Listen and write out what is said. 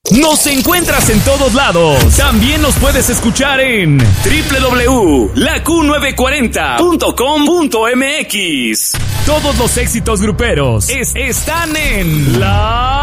Nos encuentras en todos lados. También nos puedes escuchar en www.laq940.com.mx. Todos los éxitos gruperos están en La